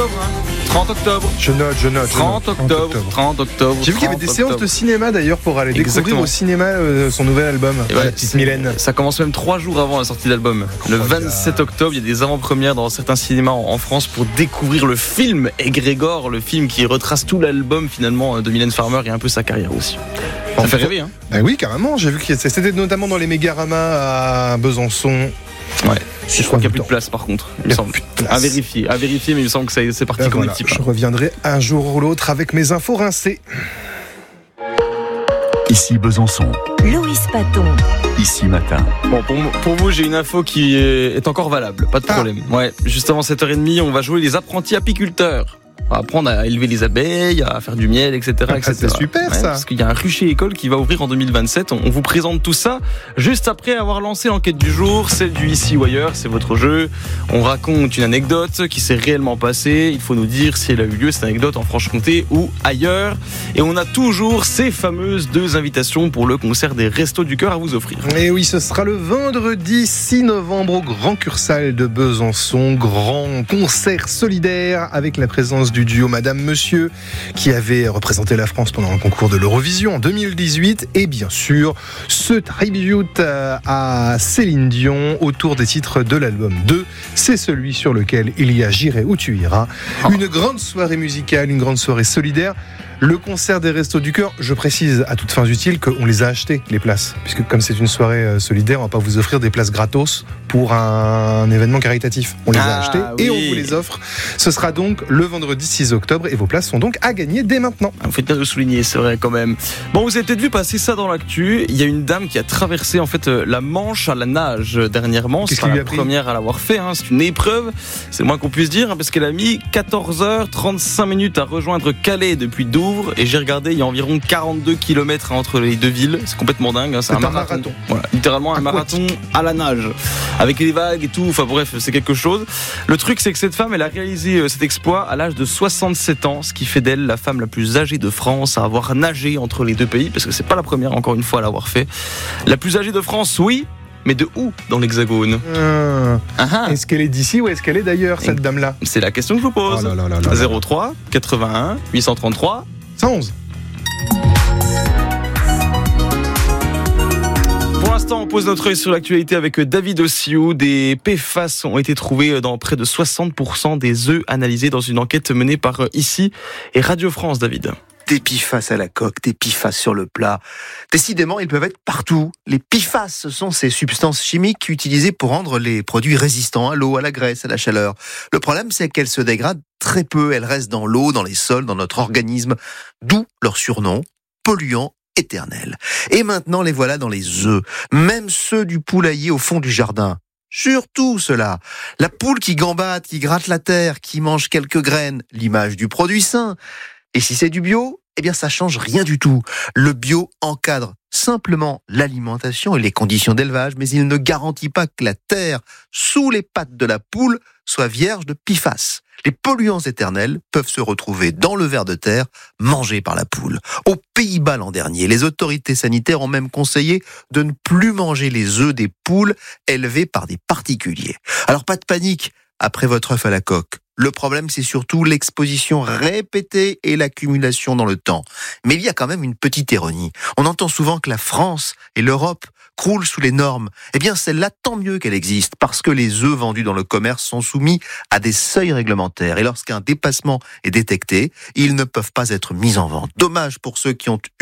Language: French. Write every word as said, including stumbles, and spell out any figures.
octobre, hein. trente octobre. Je note, je note. trente octobre, trente octobre. J'ai vu qu'il y avait des séances de cinéma d'ailleurs pour aller Exactement. découvrir au cinéma euh, son nouvel album. Et ouais, la petite Mylène. Ça commence même trois jours avant la sortie de l'album. Le vingt-sept octobre, il y a des avant-premières dans certains cinémas en France pour découvrir le film Egrégore, le film qui retrace tout l'album finalement de Mylène Farmer et un peu sa carrière aussi. Ça fait rêver, hein. Bah oui, carrément. J'ai vu que c'était notamment dans les Mégaramas à Besançon. Ouais. Je crois qu'il n'y a plus de place par contre. Il me semble. Plus de place. À vérifier, à vérifier, mais il me semble que ça, c'est parti Ben comme voilà, des petits je pains. reviendrai un jour ou l'autre avec mes infos rincées. Ici Besançon, Louis Paton. ici Matin. Bon, pour, pour vous, j'ai une info qui est, est encore valable, pas de Ah. problème. Ouais, juste avant sept heures trente, on va jouer les apprentis apiculteurs. On va apprendre à élever les abeilles, à faire du miel, et cetera, Ah, et cetera. c'est super, Ouais, ça. Parce qu'il y a un rucher école qui va ouvrir en deux mille vingt-sept. On, on vous présente tout ça juste après avoir lancé l'enquête du jour, celle du Ici ou Ailleurs. C'est votre jeu. On raconte une anecdote qui s'est réellement passée. Il faut nous dire si elle a eu lieu, cette anecdote, en Franche-Comté ou ailleurs. Et on a toujours ces fameuses deux invitations pour le concert des Restos du Cœur à vous offrir. Et oui, ce sera le vendredi six novembre au Grand Cursal de Besançon. Grand concert solidaire avec la présence du duo Madame Monsieur qui avait représenté la France pendant le concours de l'Eurovision en deux mille dix-huit. Et bien sûr, ce tribute à Céline Dion autour des titres de l'album deux. C'est celui sur lequel il y a J'irai où tu iras. Une grande soirée musicale, une grande soirée solidaire. Le concert des Restos du Cœur, je précise à toutes fins utiles qu'on les a achetés, les places. Puisque comme c'est une soirée solidaire, on va pas vous offrir des places gratos pour un événement caritatif. On les a Ah, achetées oui. et on vous les offre. Ce sera donc le vendredi six octobre et vos places sont donc à gagner dès maintenant. Vous faites bien de le souligner, c'est vrai quand même. Bon, vous avez peut-être vu passer ça dans l'actu. Il y a une dame qui a traversé en fait la Manche à la nage dernièrement. Qu'est-ce C'est qui lui la a pris première à l'avoir fait. Hein. C'est une épreuve, c'est le moins qu'on puisse dire, hein, parce qu'elle a mis quatorze heures trente-cinq minutes à rejoindre Calais depuis Douvres. Et j'ai regardé, il y a environ quarante-deux kilomètres entre les deux villes. C'est complètement dingue. Hein. C'est, C'est un un marathon. marathon. Voilà, littéralement un Aquatique. marathon à la nage, avec les vagues et tout. Enfin bref, c'est quelque chose. Le truc, c'est que cette femme, elle a réalisé cet exploit à l'âge de soixante-sept ans, ce qui fait d'elle la femme la plus âgée de France à avoir nagé entre les deux pays, parce que c'est pas la première, encore une fois, à l'avoir fait. La plus âgée de France, oui, mais de où dans l'Hexagone? Euh, Ah ah. est-ce qu'elle est d'ici ou est-ce qu'elle est d'ailleurs, cette dame-là? C'est la question que je vous pose. Oh là là là là là. zéro trois quatre-vingt-un huit cent trente-trois cent onze. Pour l'instant, on pose notre œil sur l'actualité avec David Ossiou. Des P F A S ont été trouvés dans près de soixante pour cent des œufs analysés dans une enquête menée par Ici et Radio France, David. Des P F A S à la coque, des P F A S sur le plat. Décidément, ils peuvent être partout. Les P F A S, ce sont ces substances chimiques utilisées pour rendre les produits résistants à l'eau, à la graisse, à la chaleur. Le problème, c'est qu'elles se dégradent très peu. Elles restent dans l'eau, dans les sols, dans notre organisme. D'où leur surnom, polluants éternels. Et maintenant, les voilà dans les œufs. Même ceux du poulailler au fond du jardin. Surtout cela. La poule qui gambade, qui gratte la terre, qui mange quelques graines. L'image du produit sain. Et si c'est du bio, eh bien ça change rien du tout. Le bio encadre simplement l'alimentation et les conditions d'élevage, mais il ne garantit pas que la terre sous les pattes de la poule soit vierge de P F A S. Les polluants éternels peuvent se retrouver dans le ver de terre mangé par la poule. Aux Pays-Bas l'an dernier, les autorités sanitaires ont même conseillé de ne plus manger les œufs des poules élevées par des particuliers. Alors pas de panique après votre œuf à la coque. Le problème, c'est surtout l'exposition répétée et l'accumulation dans le temps. Mais il y a quand même une petite ironie. On entend souvent que la France et l'Europe croulent sous les normes. Eh bien, celle-là, tant mieux qu'elle existe, parce que les œufs vendus dans le commerce sont soumis à des seuils réglementaires. Et lorsqu'un dépassement est détecté, ils ne peuvent pas être mis en vente. Dommage pour ceux qui ont